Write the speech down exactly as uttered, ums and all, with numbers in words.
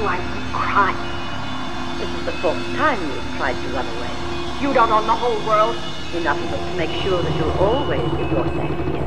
I'm crying. This is the fourth time you've tried to run away. You don't own the whole world. Enough of it to make sure that you'll always get your sex here.